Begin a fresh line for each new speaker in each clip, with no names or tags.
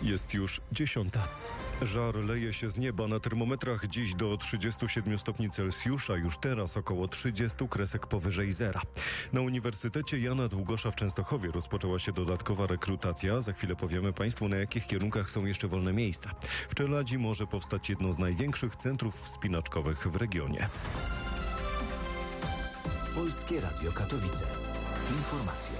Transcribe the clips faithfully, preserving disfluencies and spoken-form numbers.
Jest już dziesiąta. Żar leje się z nieba. Na termometrach dziś do trzydziestu siedmiu stopni Celsjusza, już teraz około trzydziestu kresek powyżej zera. Na Uniwersytecie Jana Długosza w Częstochowie rozpoczęła się dodatkowa rekrutacja. Za chwilę powiemy Państwu, na jakich kierunkach są jeszcze wolne miejsca. W Czeladzi może powstać jedno z największych centrów wspinaczkowych w regionie.
Polskie Radio Katowice. Informacje.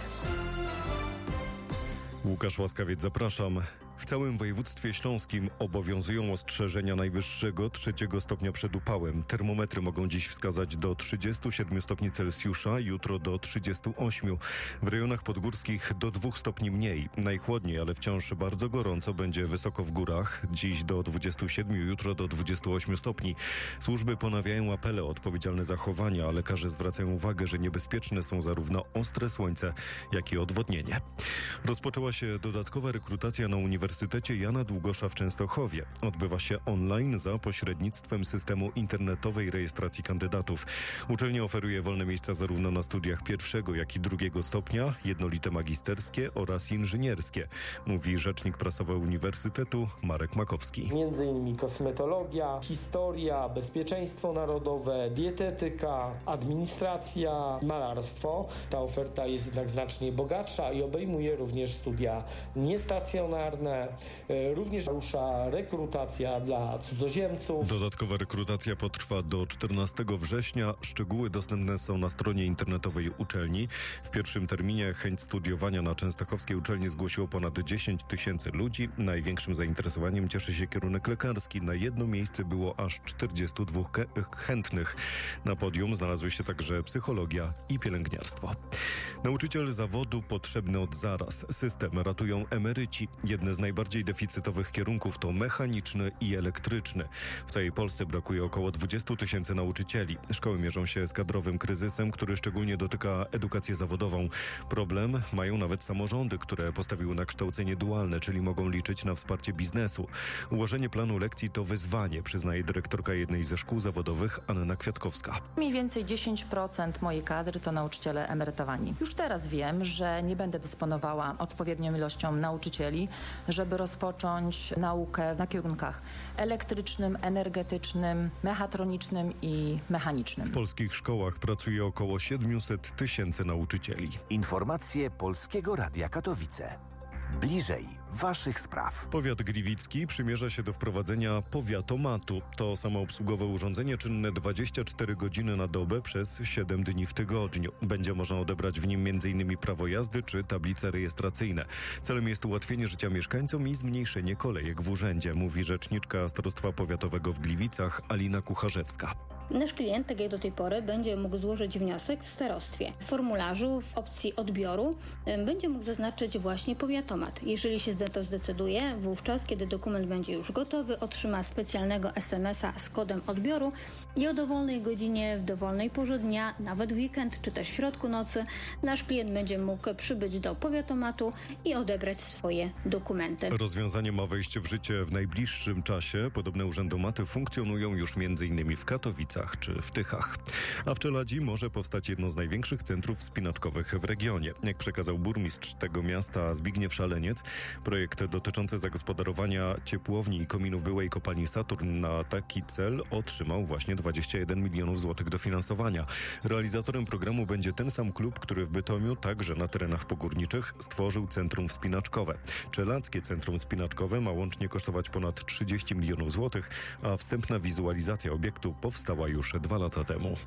Łukasz Łaskawiec, zapraszam. W całym województwie śląskim obowiązują ostrzeżenia najwyższego trzeciego stopnia przed upałem. Termometry mogą dziś wskazać do trzydziestu siedmiu stopni Celsjusza, jutro do trzydziestu ośmiu. W rejonach podgórskich do dwóch stopni mniej. Najchłodniej, ale wciąż bardzo gorąco będzie wysoko w górach. Dziś do dwudziestu siedmiu, jutro do dwudziestu ośmiu stopni. Służby ponawiają apele o odpowiedzialne zachowania, a lekarze zwracają uwagę, że niebezpieczne są zarówno ostre słońce, jak i odwodnienie. Rozpoczęła się dodatkowa rekrutacja na Uniwersytecie Jana Długosza w Częstochowie. Odbywa się online za pośrednictwem systemu internetowej rejestracji kandydatów. Uczelnia oferuje wolne miejsca zarówno na studiach pierwszego, jak i drugiego stopnia, jednolite magisterskie oraz inżynierskie, mówi rzecznik prasowy Uniwersytetu Marek Makowski.
Między innymi kosmetologia, historia, bezpieczeństwo narodowe, dietetyka, administracja, malarstwo. Ta oferta jest jednak znacznie bogatsza i obejmuje również studia niestacjonarne. Również rusza rekrutacja dla cudzoziemców.
Dodatkowa rekrutacja potrwa do czternastego września. Szczegóły dostępne są na stronie internetowej uczelni. W pierwszym terminie chęć studiowania na częstochowskiej uczelni zgłosiło ponad dziesięć tysięcy ludzi. Największym zainteresowaniem cieszy się kierunek lekarski. Na jedno miejsce było aż czterdziestu dwóch ke- chętnych. Na podium znalazły się także psychologia i pielęgniarstwo. Nauczyciel zawodu potrzebny od zaraz. System ratują emeryci. Jedne z najbardziej deficytowych kierunków to mechaniczny i elektryczny. W całej Polsce brakuje około dwudziestu tysięcy nauczycieli. Szkoły mierzą się z kadrowym kryzysem, który szczególnie dotyka edukację zawodową. Problem mają nawet samorządy, które postawiły na kształcenie dualne, czyli mogą liczyć na wsparcie biznesu. Ułożenie planu lekcji to wyzwanie, przyznaje dyrektorka jednej ze szkół zawodowych Anna Kwiatkowska.
Mniej więcej dziesięć procent mojej kadry to nauczyciele emerytowani. Już teraz wiem, że nie będę dysponowała odpowiednią ilością nauczycieli, żeby rozpocząć naukę na kierunkach elektrycznym, energetycznym, mechatronicznym i mechanicznym.
W polskich szkołach pracuje około siedmiuset tysięcy nauczycieli.
Informacje Polskiego Radia Katowice. Bliżej waszych spraw.
Powiat gliwicki przymierza się do wprowadzenia powiatomatu. To samoobsługowe urządzenie czynne dwadzieścia cztery godziny na dobę przez siedem dni w tygodniu. Będzie można odebrać w nim m.in. prawo jazdy czy tablice rejestracyjne. Celem jest ułatwienie życia mieszkańcom i zmniejszenie kolejek w urzędzie, mówi rzeczniczka Starostwa Powiatowego w Gliwicach Alina Kucharzewska.
Nasz klient, tak jak do tej pory, będzie mógł złożyć wniosek w starostwie. W formularzu w opcji odbioru będzie mógł zaznaczyć właśnie powiatomat. Jeżeli się za to zdecyduje, wówczas, kiedy dokument będzie już gotowy, otrzyma specjalnego es em es a z kodem odbioru i o dowolnej godzinie, w dowolnej porze dnia, nawet w weekend czy też w środku nocy, nasz klient będzie mógł przybyć do powiatomatu i odebrać swoje dokumenty.
Rozwiązanie ma wejść w życie w najbliższym czasie. Podobne urzędomaty funkcjonują już m.in. w Katowicach czy w Tychach. A w Czeladzi może powstać jedno z największych centrów wspinaczkowych w regionie. Jak przekazał burmistrz tego miasta Zbigniew Szaleniec, projekt dotyczący zagospodarowania ciepłowni i kominów byłej kopalni Saturn na taki cel otrzymał właśnie dwadzieścia jeden milionów złotych dofinansowania. Realizatorem programu będzie ten sam klub, który w Bytomiu, także na terenach pogórniczych, stworzył centrum wspinaczkowe. Czeladzkie centrum wspinaczkowe ma łącznie kosztować ponad trzydzieści milionów złotych, a wstępna wizualizacja obiektu powstała już dwa lata temu.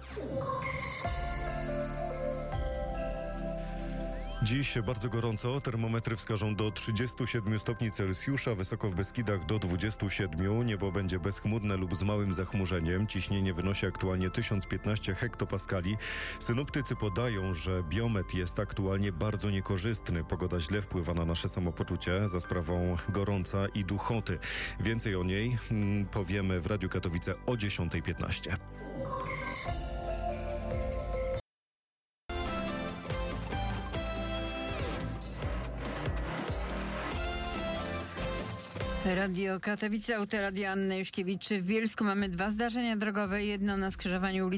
Dziś bardzo gorąco. Termometry wskażą do trzydziestu siedmiu stopni Celsjusza, wysoko w Beskidach do dwudziestu siedmiu. Niebo będzie bezchmurne lub z małym zachmurzeniem. Ciśnienie wynosi aktualnie tysiąc piętnaście hektopaskali. Synoptycy podają, że biometr jest aktualnie bardzo niekorzystny. Pogoda źle wpływa na nasze samopoczucie za sprawą gorąca i duchoty. Więcej o niej hmm, powiemy w Radiu Katowice o dziesiątej piętnaście.
Radio Katowice, autoradio Anny Juśkiewicz. W Bielsku mamy dwa zdarzenia drogowe, jedno na skrzyżowaniu ulicy